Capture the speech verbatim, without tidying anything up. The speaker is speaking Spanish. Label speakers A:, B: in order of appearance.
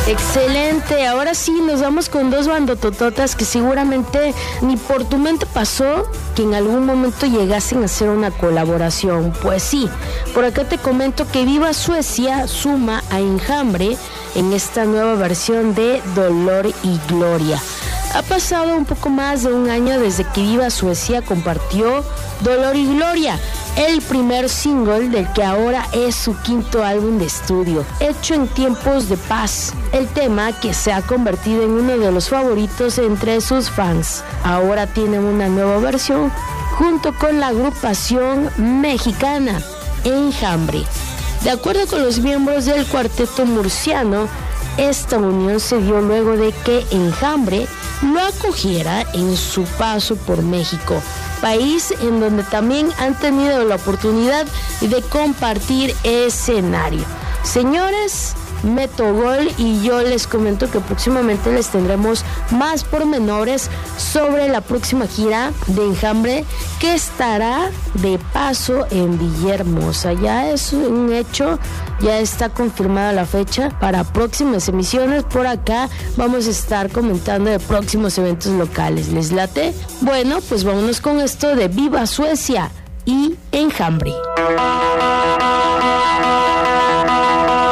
A: Excelente, ahora sí nos vamos con dos bandotototas que seguramente ni por tu mente pasó que en algún momento llegasen a hacer una colaboración. Pues sí, por acá te comento que Viva Suecia suma a Enjambre en esta nueva versión de Dolor y Gloria. Ha pasado un poco más de un año desde que Viva Suecia compartió Dolor y Gloria, el primer single del que ahora es su quinto álbum de estudio, hecho en tiempos de paz, el tema que se ha convertido en uno de los favoritos entre sus fans. Ahora tienen una nueva versión junto con la agrupación mexicana Enjambre. De acuerdo con los miembros del cuarteto murciano, esta unión se dio luego de que Enjambre lo acogiera en su paso por México, país en donde también han tenido la oportunidad de compartir escenario. Señores, meto gol y yo les comento que próximamente les tendremos más pormenores sobre la próxima gira de Enjambre que estará de paso en Villahermosa. Ya es un hecho, ya está confirmada la fecha para próximas emisiones. Por acá vamos a estar comentando de próximos eventos locales. ¿Les late? Bueno, pues vámonos con esto de Viva Suecia y Enjambre.